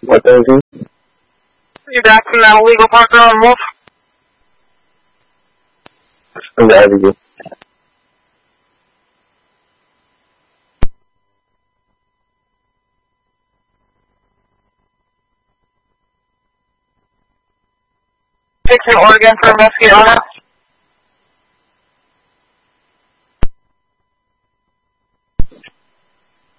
What is it? You're back from that illegal park on Wolf. I'm driving you. Dixon, Oregon for investigate on it.